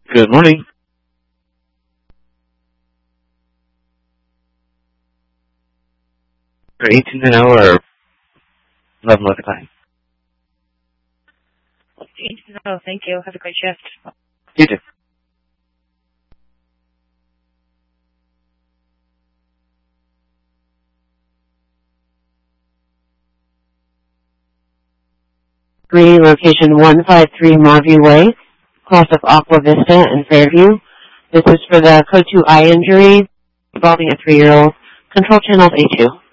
Good morning. For 18 an hour or 11 with the client? Oh, thank you. Have a great shift. You too. Greeting location 153 Marview Way, cross of Aqua Vista and Fairview. This is for the code 2 eye injury involving a 3-year-old. Control channel A2.